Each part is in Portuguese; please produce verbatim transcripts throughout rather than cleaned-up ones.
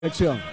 Elección.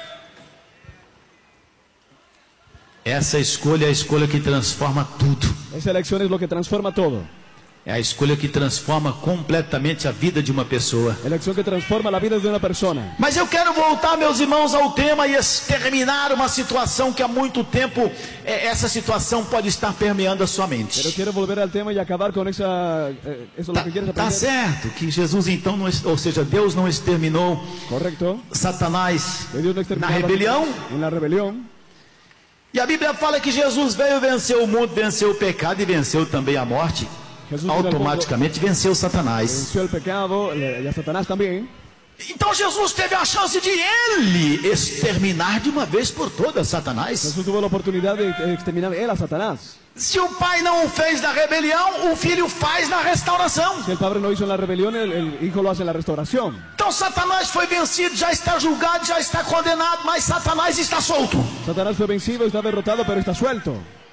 Essa escolha é a escolha que transforma tudo. Esa elección es lo que transforma todo. É a escolha que transforma completamente a vida de uma pessoa. Elección que transforma la vida de una persona. Mas eu quero voltar, meus irmãos, ao tema e terminar uma situação que há muito tempo, é, essa situação pode estar permeando a sua mente. Pero quiero volver al tema y acabar con esa, eh, eso es Tá, lo que quieres tá aprender. certo que Jesus então, não, ou seja, Deus não exterminou Correcto. Satanás Que Dios no exterminó na rebelião. en la rebelión. E a Bíblia fala que Jesus veio, venceu o mundo, venceu o pecado e venceu também a morte. Jesús vino al mundo, Automaticamente venceu Satanás. venció el pecado le- y a Satanás también. Então Jesus teve a chance de ele exterminar de uma vez por todas Satanás. Jesús tuvo la oportunidad de eh, exterminar él a Satanás. Se o pai não o fez na rebelião, o filho faz na restauração. Si el padre lo hizo en la rebelión, el, el hijo lo hace en la restauración. Então Satanás foi vencido, já está julgado, já está condenado, mas Satanás está solto. Satanás fue vencido, está derrotado, pero está suelto.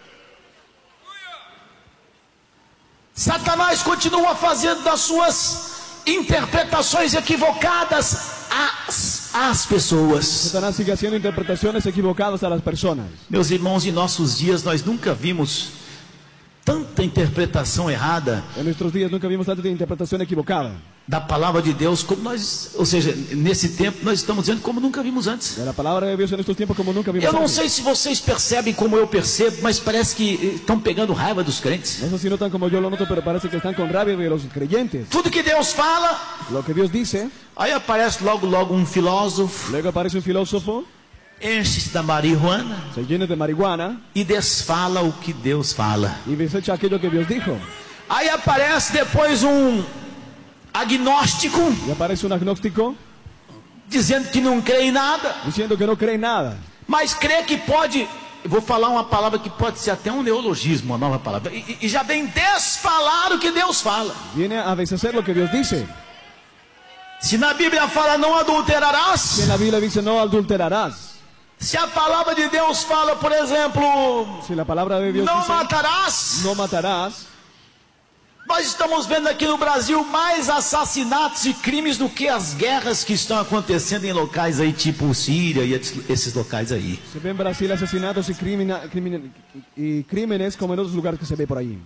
Satanás continua fazendo das suas interpretações equivocadas às, às pessoas. Satanás sigue haciendo interpretaciones equivocadas a las personas. Meus irmãos, em nossos dias nós nunca vimos tanta interpretação errada En nuestros días nunca vimos tanta interpretación equivocada da palavra de Deus como nós, ou seja, nesse tempo nós estamos dizendo como nunca vimos antes. de la palabra de Dios en estos tiempos como nunca vimos Eu não antes. sei se vocês percebem como eu percebo, mas parece que estão pegando raiva dos crentes. No sé si notan como yo lo noto, pero parece que están con rabia de los creyentes. Tudo que Deus fala, Lo que Dios dice, aí aparece logo logo um filósofo, luego aparece un filósofo, enche-se da marihuana se llena de marihuana e desfala o que Deus fala. y desecha aquello que Dios dijo. Aí aparece depois um agnóstico Y aparece un agnóstico dizendo que não crê em nada, diciendo que no cree en nada, mas crê que pode. Eu vou falar uma palavra que pode ser até um neologismo, uma nova palavra, e, e já vem desfalar o que Deus fala. viene a deshacer lo que Dios dice. Se na Bíblia fala não adulterarás, Si en la Biblia dice no adulterarás, se a palavra de Deus fala, por exemplo, si la palabra de Dios não dice matarás, no matarás, nós estamos vendo aqui no Brasil mais assassinatos e crimes do que as guerras que estão acontecendo em locais aí tipo Síria e esses locais aí. se ve en Brasil asesinatos y, crimina- crimina- y crímenes como en otros lugares que se ve por ahí.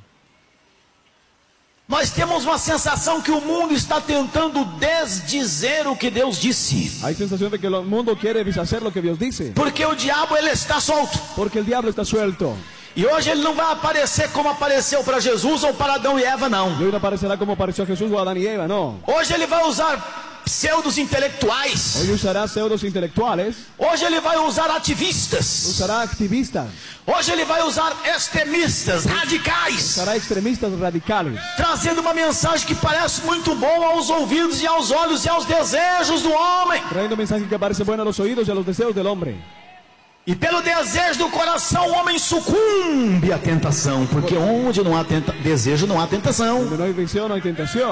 Nós temos uma sensação que o mundo está tentando desdizer o que Deus disse. Hay sensación de que el mundo quiere deshacer lo que Dios dice, Porque o diabo ele está solto. porque el diablo está suelto. E hoje ele não vai aparecer como apareceu para Jesus ou para Adão e Eva, Y não. hoy no aparecerá como apareció Jesús o Adán y Eva, no. Hoje ele vai usar pseudos intelectuais. Hoy usará pseudos intelectuales, Hoje ele vai usar ativistas. usará activistas, Hoje ele vai usar extremistas, radicais. usará extremistas radicales, Trazendo uma mensagem que parece muito boa aos ouvidos e aos olhos e aos desejos do homem. trayendo mensajes que parecen buenos a los oídos y a los deseos del hombre. E pelo desejo do coração o homem sucumbe à tentação. Porque onde não há tenta... desejo não há tentação. Donde no hay deseo, no hay tentación.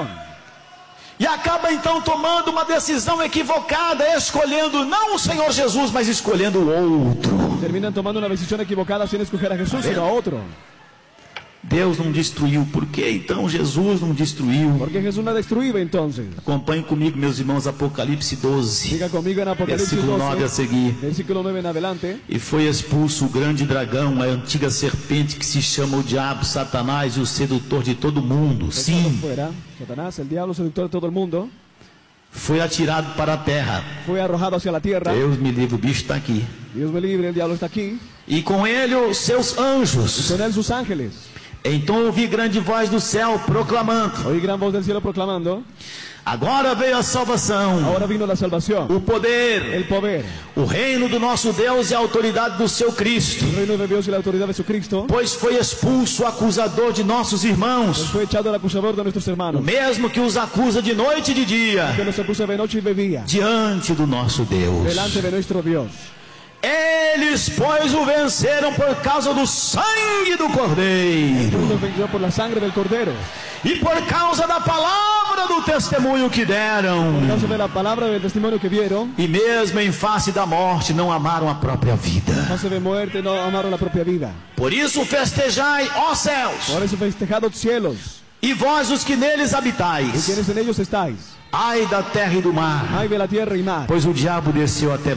E acaba então tomando uma decisão equivocada, escolhendo não o Senhor Jesus, mas escolhendo o outro. Terminan tomando una decisión equivocada sin escoger a Jesús, sino a otro. Deus não destruiu, por que então Jesus não destruiu? Porque Jesús no ha destruido entonces. Acompanhe comigo, meus irmãos, Apocalipse doze, Siga conmigo en Apocalipsis versículo nove a doce, seguir. versículo nueve en adelante. E foi expulso o grande dragão, a antiga serpente que se chama o diabo, Satanás, e o sedutor de todo mundo. Echado Sim, fuera, Satanás, el diablo seductor de todo el mundo, foi atirado para a terra. fue arrojado hacia la tierra. Deus me livre, o bicho está aqui. Dios me libre, el diablo está aquí. E com ele os seus anjos. Con él sus ángeles. Então ouvi grande voz do céu proclamando: Oí gran voz del cielo proclamando: agora veio a salvação, ahora vino la salvación, o poder, el poder, o reino do nosso Deus e a autoridade do seu Cristo. el reino de Dios y la autoridad de su Cristo. Pois foi expulso o acusador de nossos Pues irmãos, fue echado el acusador de nuestros o hermanos, mesmo que os acusa de noite e de dia, que nos acusa de noche y de día, diante do nosso Deus. delante de nuestro Dios. Eles, pois, o venceram por causa do sangue do Cordeiro Nos venció por la sangre del Cordero, e por causa da palavra do testemunho que deram. por causa de la palabra del testimonio que dieron. E mesmo em face da morte não amaram a própria vida. Fase de muerte no amaron la propia vida. Por isso festejai, ó céus, Por eso festejados cielos, e vós os que neles y habitais. quienes en ellos estáis. Ai da terra e do mar, Ai della tierra e mare. pois o diabo desceu até